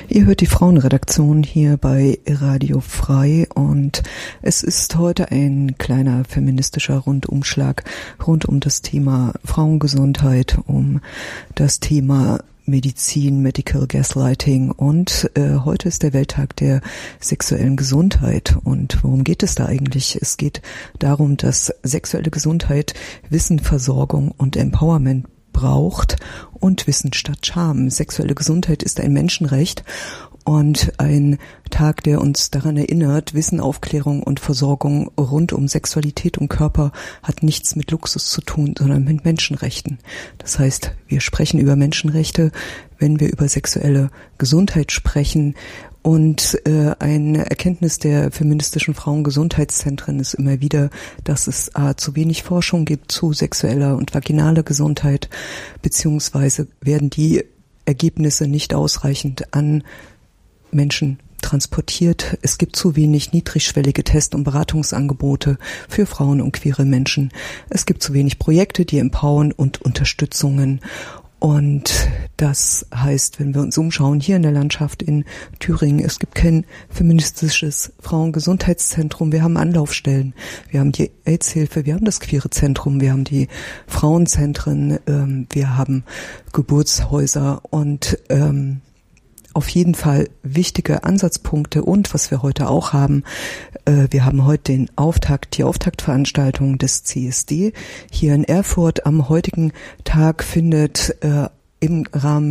Ihr hört die Frauenredaktion hier bei Radio Frei und es ist heute ein kleiner feministischer Rundumschlag rund um das Thema Frauengesundheit, um das Thema Medizin, Medical Gaslighting und heute ist der Welttag der sexuellen Gesundheit. Und worum geht es da eigentlich? Es geht darum, dass sexuelle Gesundheit Wissen, Versorgung und Empowerment braucht und Wissen statt Scham. Sexuelle Gesundheit ist ein Menschenrecht und ein Tag, der uns daran erinnert, Wissen, Aufklärung und Versorgung rund um Sexualität und Körper hat nichts mit Luxus zu tun, sondern mit Menschenrechten. Das heißt, wir sprechen über Menschenrechte, wenn wir über sexuelle Gesundheit sprechen. Und eine Erkenntnis der feministischen Frauengesundheitszentren ist immer wieder, dass es zu wenig Forschung gibt zu sexueller und vaginaler Gesundheit, beziehungsweise werden die Ergebnisse nicht ausreichend an Menschen transportiert. Es gibt zu wenig niedrigschwellige Test- und Beratungsangebote für Frauen und queere Menschen. Es gibt zu wenig Projekte, die empowern und Unterstützungen. Und das heißt, wenn wir uns umschauen, hier in der Landschaft in Thüringen, es gibt kein feministisches Frauengesundheitszentrum. Wir haben Anlaufstellen, wir haben die AIDS-Hilfe, wir haben das Queere Zentrum, wir haben die Frauenzentren, wir haben Geburtshäuser und auf jeden Fall wichtige Ansatzpunkte. Und was wir heute auch haben, wir haben heute die Auftaktveranstaltung des CSD hier in Erfurt. Am heutigen Tag findet im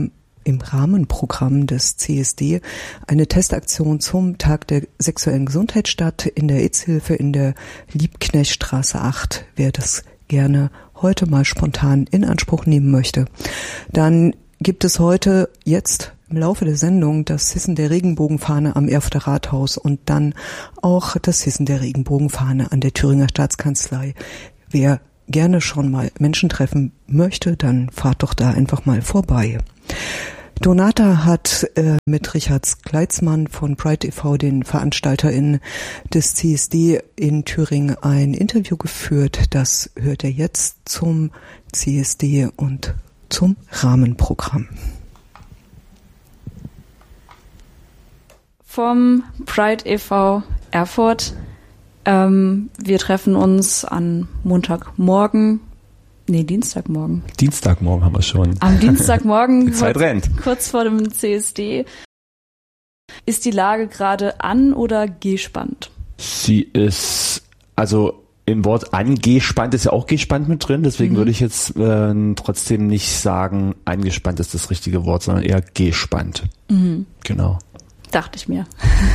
Rahmenprogramm des CSD eine Testaktion zum Tag der sexuellen Gesundheit statt in der AIDS-Hilfe in der Liebknechtstraße 8. Wer das gerne heute mal spontan in Anspruch nehmen möchte. Dann gibt es heute jetzt im Laufe der Sendung das Hissen der Regenbogenfahne am Erfurter Rathaus und dann auch das Hissen der Regenbogenfahne an der Thüringer Staatskanzlei. Wer gerne schon mal Menschen treffen möchte, dann fahrt doch da einfach mal vorbei. Donata hat mit Richard Kleitzmann von Pride e.V., den VeranstalterInnen des CSD in Thüringen, ein Interview geführt. Das hört er jetzt zum CSD und zum Rahmenprogramm. Vom Pride e.V. Erfurt. Wir treffen uns an Dienstagmorgen. Dienstagmorgen haben wir schon. Am Dienstagmorgen, Die Zeit rennt. Kurz vor dem CSD. Ist die Lage gerade an- oder gespannt? Sie ist, also im Wort angespannt ist ja auch gespannt mit drin, deswegen würde ich jetzt trotzdem nicht sagen, angespannt ist das richtige Wort, sondern eher gespannt. Genau. Dachte ich mir.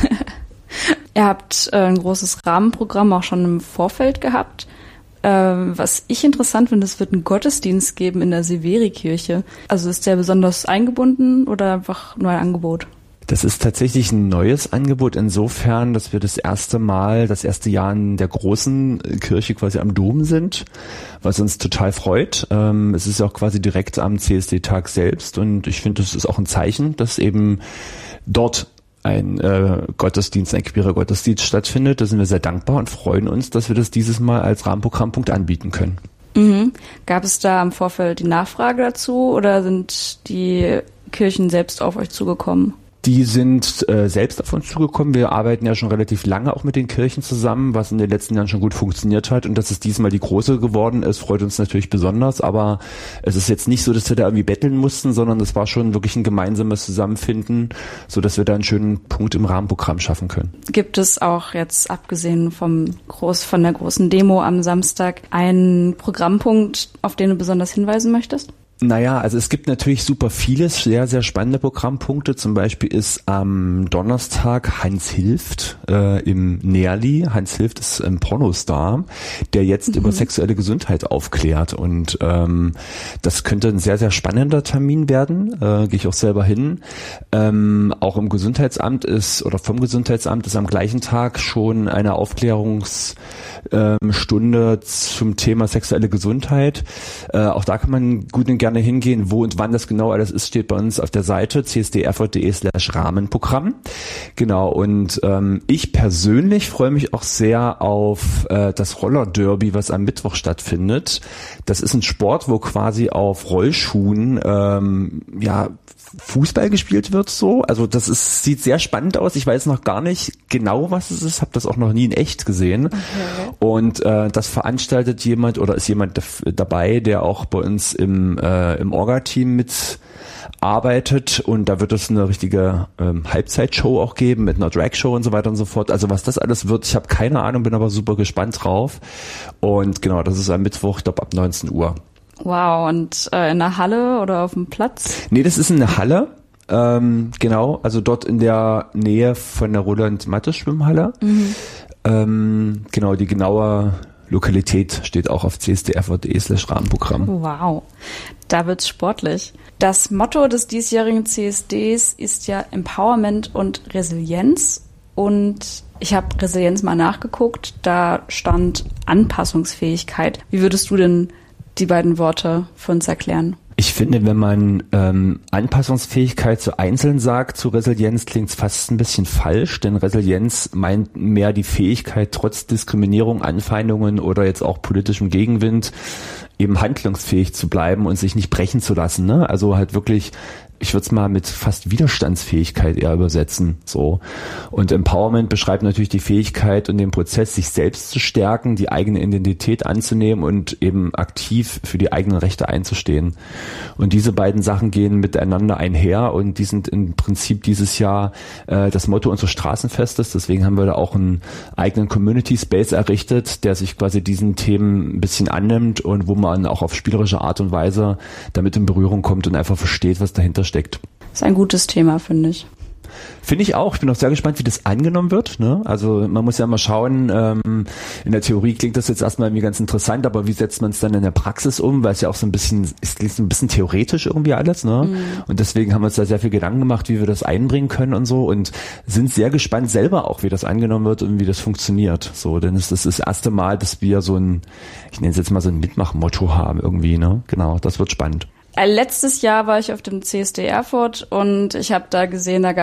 Ihr habt ein großes Rahmenprogramm auch schon im Vorfeld gehabt. Was ich interessant finde, es wird einen Gottesdienst geben in der Severi-Kirche. Also ist der besonders eingebunden oder einfach nur ein Angebot? Das ist tatsächlich ein neues Angebot insofern, dass wir das erste Jahr in der großen Kirche quasi am Dom sind, was uns total freut. Es ist auch quasi direkt am CSD-Tag selbst und ich finde, das ist auch ein Zeichen, dass eben dort ein Gottesdienst, ein queerer Gottesdienst stattfindet. Da sind wir sehr dankbar und freuen uns, dass wir das dieses Mal als Rahmenprogrammpunkt anbieten können. Gab es da im Vorfeld die Nachfrage dazu oder sind die Kirchen selbst auf euch zugekommen? Die sind selbst auf uns zugekommen. Wir arbeiten ja schon relativ lange auch mit den Kirchen zusammen, was in den letzten Jahren schon gut funktioniert hat. Und dass es diesmal die große geworden ist, freut uns natürlich besonders. Aber es ist jetzt nicht so, dass wir da irgendwie betteln mussten, sondern es war schon wirklich ein gemeinsames Zusammenfinden, so dass wir da einen schönen Punkt im Rahmenprogramm schaffen können. Gibt es auch jetzt, abgesehen von der großen Demo am Samstag, einen Programmpunkt, auf den du besonders hinweisen möchtest? Naja, also es gibt natürlich super viele sehr, sehr spannende Programmpunkte. Zum Beispiel ist am Donnerstag Hans Hilft im Nährli. Hans Hilft ist ein Pornostar, der jetzt über sexuelle Gesundheit aufklärt. Und das könnte ein sehr, sehr spannender Termin werden. Gehe ich auch selber hin. Auch im Gesundheitsamt vom Gesundheitsamt ist am gleichen Tag schon eine Aufklärungsstunde zum Thema sexuelle Gesundheit. Auch da kann man gut und gerne hingehen. Wo und wann das genau alles ist, steht bei uns auf der Seite csderfurt.de/Rahmenprogramm. Genau, und ich persönlich freue mich auch sehr auf das Roller-Derby, was am Mittwoch stattfindet. Das ist ein Sport, wo quasi auf Rollschuhen Fußball gespielt wird so. Also sieht sehr spannend aus. Ich weiß noch gar nicht genau, was es ist. Habe das auch noch nie in echt gesehen. Okay. Und das veranstaltet jemand oder ist jemand dabei, der auch bei uns im Orga-Team mitarbeitet. Und da wird es eine richtige Halbzeitshow auch geben mit einer Drag-Show und so weiter und so fort. Also was das alles wird, ich habe keine Ahnung, bin aber super gespannt drauf. Und genau, das ist am Mittwoch, ich glaube ab 19 Uhr. Wow, und in der Halle oder auf dem Platz? Nee, das ist in der Halle, genau, also dort in der Nähe von der Roland-Mattes-Schwimmhalle. Genau, die genaue Lokalität steht auch auf csdf.de/Rahmenprogramm. Wow, da wird's sportlich. Das Motto des diesjährigen CSDs ist ja Empowerment und Resilienz. Und ich habe Resilienz mal nachgeguckt, da stand Anpassungsfähigkeit. Wie würdest du denn die beiden Worte für uns erklären? Ich finde, wenn man Anpassungsfähigkeit so einzeln sagt, zu Resilienz klingt es fast ein bisschen falsch, denn Resilienz meint mehr die Fähigkeit, trotz Diskriminierung, Anfeindungen oder jetzt auch politischem Gegenwind eben handlungsfähig zu bleiben und sich nicht brechen zu lassen, ne? Also halt wirklich, ich würde es mal mit fast Widerstandsfähigkeit eher übersetzen, so. Und Empowerment beschreibt natürlich die Fähigkeit und den Prozess, sich selbst zu stärken, die eigene Identität anzunehmen und eben aktiv für die eigenen Rechte einzustehen. Und diese beiden Sachen gehen miteinander einher und die sind im Prinzip dieses Jahr das Motto unseres Straßenfestes. Deswegen haben wir da auch einen eigenen Community Space errichtet, der sich quasi diesen Themen ein bisschen annimmt und wo man auch auf spielerische Art und Weise damit in Berührung kommt und einfach versteht, was dahinter steckt. Das ist ein gutes Thema, finde ich. Finde ich auch. Ich bin auch sehr gespannt, wie das angenommen wird, ne? Also man muss ja mal schauen, in der Theorie klingt das jetzt erstmal irgendwie ganz interessant, aber wie setzt man es dann in der Praxis um? Weil es ja auch so ein bisschen, es klingt so ein bisschen theoretisch irgendwie alles, ne? Und deswegen haben wir uns da sehr viel Gedanken gemacht, wie wir das einbringen können und so und sind sehr gespannt selber auch, wie das angenommen wird und wie das funktioniert. So, denn es ist das erste Mal, dass wir so ein, ich nenne es jetzt mal so ein Mitmach-Motto haben irgendwie, ne? Genau, das wird spannend. Letztes Jahr war ich auf dem CSD Erfurt und ich habe da gesehen, da gab